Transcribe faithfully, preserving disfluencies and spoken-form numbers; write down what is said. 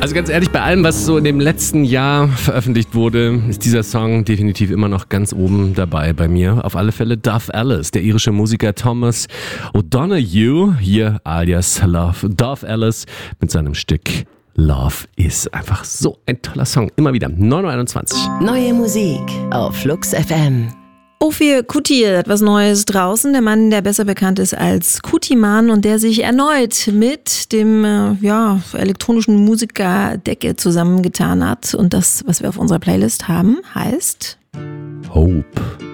Also ganz ehrlich, bei allem, was so in dem letzten Jahr veröffentlicht wurde, ist dieser Song definitiv immer noch ganz oben dabei bei mir. Auf alle Fälle Dove Ellis, der irische Musiker Thomas O'Donoghue, hier alias Love Dove Ellis, mit seinem Stück Love ist einfach so ein toller Song. Immer wieder. neun Uhr einundzwanzig. Neue Musik auf Flux F M. Ophir Kutir hat was Neues draußen. Der Mann, der besser bekannt ist als Kutiman und der sich erneut mit dem äh, ja, elektronischen Musiker Decke zusammengetan hat. Und das, was wir auf unserer Playlist haben, heißt Hope.